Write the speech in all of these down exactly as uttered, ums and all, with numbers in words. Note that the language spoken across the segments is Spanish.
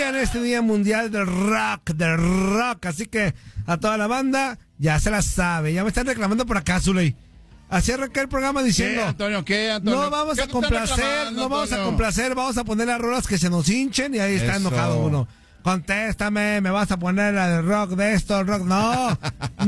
día, en este Día Mundial del Rock, del Rock. Así que a toda la banda ya se la sabe. Ya me están reclamando por acá, Zuley. Así arranca el programa diciendo: ¿Qué, Antonio? ¿Qué, Antonio? No vamos ¿Qué a complacer, no vamos a complacer, vamos a poner las rolas que se nos hinchen. Y ahí está Eso. enojado uno. Contéstame, me vas a poner la del rock de esto, el rock. No,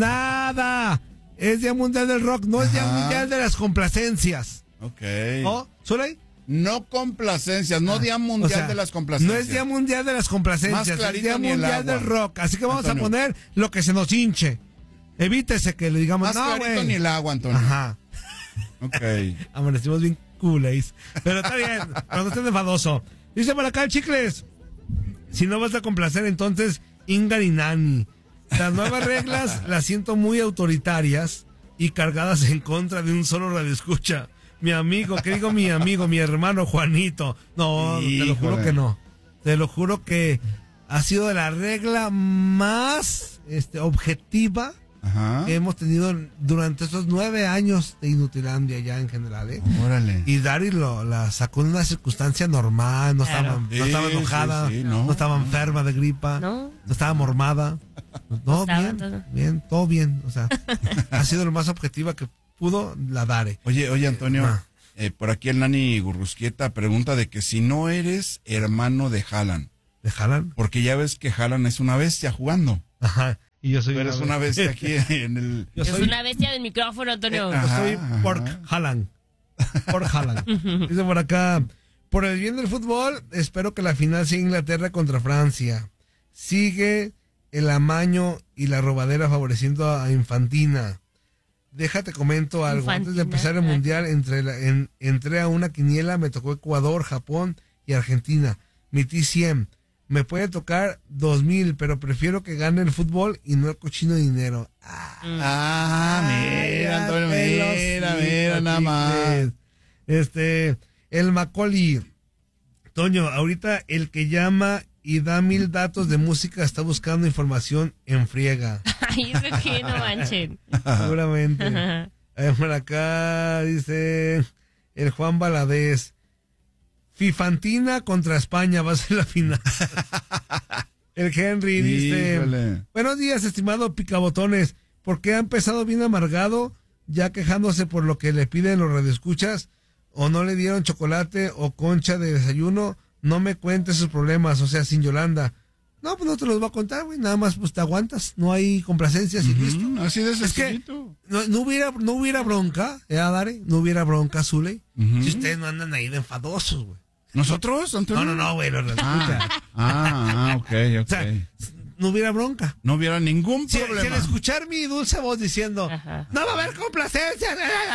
nada. Es Día Mundial del Rock, no es Día Ajá. Mundial de las complacencias. Ok. ¿Oh, Zuley? No complacencias, no Día Mundial O sea, de las complacencias. No es Día Mundial de las complacencias, Más es clarito Día ni el Mundial agua. del Rock. Así que vamos Antonio. a poner lo que se nos hinche. Evítese que le digamos, Más no, clarito güey. ni el agua, Antonio. Ajá. Ok. Amanecimos bien coolays. Pero está bien, pero no estés enfadoso. Dice por acá el Chicles: si no vas a complacer, entonces Inga y Nani. Las nuevas reglas las siento muy autoritarias y cargadas en contra de un solo radioescucha. Mi amigo, ¿qué digo mi amigo? Mi hermano Juanito. No, te lo juro Híjole. que no. Te lo juro que ha sido la regla más este, objetiva Ajá. que hemos tenido durante estos nueve años de Inutilandia ya en general, ¿eh? Órale. Y Dari lo la sacó en una circunstancia normal, no Claro. estaba, no estaba Sí, enojada, sí, sí, no. no. estaba enferma de gripa, No. no estaba mormada. No, Estaba bien, todo. bien, todo bien. O sea, ha sido lo más objetiva que pudo la Dare. Oye, oye, Antonio, Ah. eh, por aquí el Nani Gurrusquieta pregunta de que si no eres hermano de Haaland, ¿Me jalan? porque ya ves que Haaland es una bestia jugando. Ajá. Y yo soy Tú eres una bestia aquí en el... Yo Es soy, una bestia del micrófono, Antonio. yo Ajá, soy ajá. Pork Haaland. Pork Haaland. Dice por acá: por el bien del fútbol, espero que la final sea Inglaterra contra Francia. Sigue el amaño y la robadera favoreciendo a Infantina. Déjate comento algo. Infantina. Antes de empezar el mundial, entre la- en- entré a una quiniela, me tocó Ecuador, Japón y Argentina. Metí cien. Me puede tocar dos mil, pero prefiero que gane el fútbol y no el cochino dinero. Ah, Ah, mira, Antonio, mira, Pelosito, mira, nada más. chicles. Este, el Macaulay. Toño, ahorita el que llama y da mil datos de música está buscando información en friega. Ay, eso que no manchen. Seguramente. Eh, por acá dice el Juan Valadez: Fifantina contra España va a ser la final. El Henry dice: Híjole. buenos días, estimado Picabotones. ¿Por qué ha empezado bien amargado, ya quejándose por lo que le piden los radioescuchas? ¿O no le dieron chocolate o concha de desayuno? No me cuente sus problemas, o sea, sin Yolanda. No, pues no te los voy a contar, güey. Nada más, pues te aguantas. No hay complacencias y listo. Mm, así de Es que sencillito. no, no hubiera no hubiera bronca, ¿eh, Dare? No hubiera bronca, Zuley. Ujú. Si ustedes no andan ahí de enfadosos, güey. ¿Nosotros, Antonio? No, no, no, güey, los radioescuchas. Ah, ah, ah, ok, ok. O sea, no hubiera bronca. No hubiera ningún Si, si problema. al escuchar mi dulce voz diciendo: Ajá. no va a haber complacencia.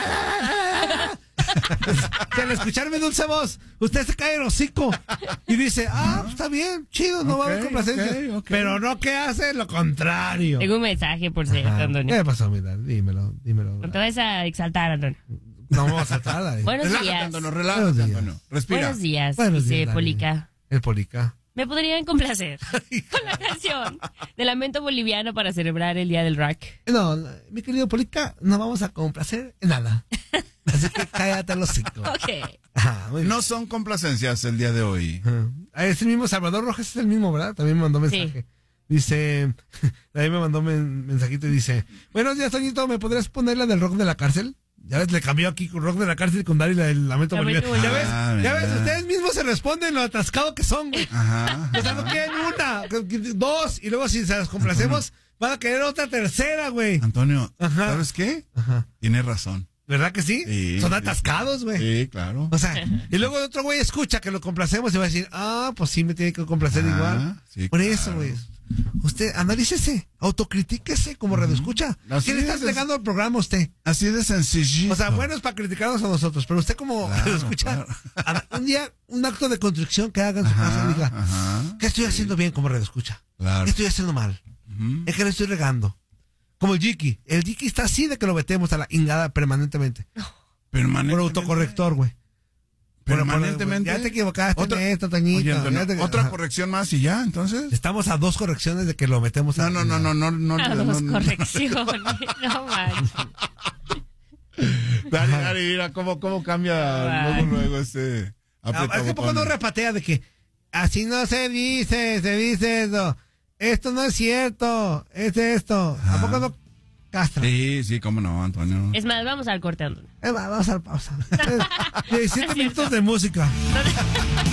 Si al escuchar mi dulce voz, usted se cae el hocico y dice: ah, pues está bien, chido, no va a haber Ok, complacencia. ok, ok. Pero no que hace lo contrario. Tengo un mensaje por cierto, Ajá. ¿Qué Antonio. me pasó, mira? Dímelo, dímelo. No te vas a exaltar, Antonio. No vamos a saltar, Dare. Buenos Relájate, días. Antonio, Buenos relájate, días. Antonio. Respira. Buenos días, Buenos dice días, Dare. Polica. El Polica. Me podrían complacer con la canción de Lamento Boliviano para celebrar el Día del Rock. No, mi querido Polica, no vamos a complacer en nada. Así que cállate los hocico. Ok. Ajá, muy bien. No son complacencias el día de hoy. Ajá. Es el mismo Salvador Rojas, es el mismo, ¿verdad? También me mandó mensaje. Sí. Dice, ahí me mandó men- mensajito y dice: buenos días, Toñito, ¿me podrías poner la del rock de la cárcel? Ya ves, le cambió aquí con rock de la cárcel y con Dari la del lamento Lamento boliviano. Ya ves, Ah, ya ves, mira. ustedes mismos se responden lo atascado que son, güey. Ajá. O sea, no quieren una, dos, y luego si se las complacemos, van a querer otra tercera, güey. Antonio, Ajá. ¿sabes qué? Ajá. Tienes razón. ¿Verdad que sí? Sí, Son sí. atascados, güey. Sí, claro. O sea, y luego otro güey escucha que lo complacemos y va a decir: ah, pues sí, me tiene que complacer Ah, igual. sí, Por claro. eso, güey. Usted analícese, autocritíquese como radioescucha. Así ¿Quién está es. entregando el programa usted? Así de sencillito. O sea, bueno es para criticarnos a nosotros, pero usted como Claro, radioescucha, claro. haga un día, un acto de contrición que haga en su Ajá, casa y diga: ajá. ¿qué estoy haciendo bien como radioescucha? Claro. ¿Qué estoy haciendo mal? Ujú. Es que le estoy regando. Como el Jiki. El Jiki está así de que lo metemos a la ingada permanentemente. Por Permanentemente. autocorrector, güey. Permanentemente. Ya te equivocaste Otra- en esto, Toñito. Oye, Antonio, Ya te- otra Ajá. corrección más y ya, entonces. Estamos a dos correcciones de que lo metemos a No, no, no, no, no, no. no, Dos no. correcciones. No manches. Dale, dale, mira cómo, cómo cambia Ay. luego, luego este. Ah, es que poco no repatea de que así no se dice, se dice eso. Esto no es cierto, es esto. ¿A poco no, Castro? Sí, sí, cómo no, Antonio. Es más, vamos al corte, Antonio. Eh, va, vamos a la pausa. diecisiete minutos de música.